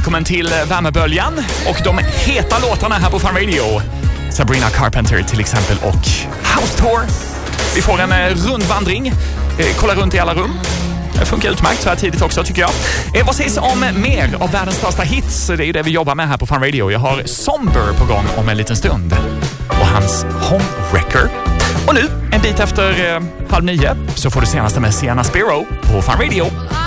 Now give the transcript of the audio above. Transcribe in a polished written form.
välkommen till Värmeböljan och de heta låtarna här på Fun Radio. Sabrina Carpenter till exempel och House Tour. Vi får en rundvandring, kolla runt i alla rum. Det funkar utmärkt så här tidigt också tycker jag. Vad sägs om mer av världens största hits? Det är ju det vi jobbar med här på Fun Radio. Jag har Somber på gång om en liten stund. Och hans Homewrecker. Och nu, en bit efter 8:30, så får du senaste med Sienna Spiro på Fun Radio.